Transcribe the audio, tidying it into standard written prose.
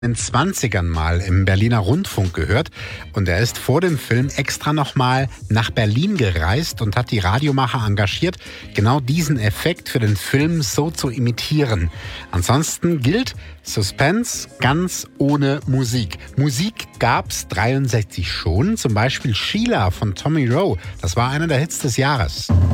in den 20ern mal im Berliner Rundfunk gehört und er ist vor dem Film extra nochmal nach Berlin gereist und hat die Radiomacher engagiert, genau diesen Effekt für den Film so zu imitieren. Ansonsten gilt Suspense ganz ohne Musik. Musik gab's 63 schon, zum Beispiel Sheila von Tommy Roe. Das war einer der Hits des Jahres.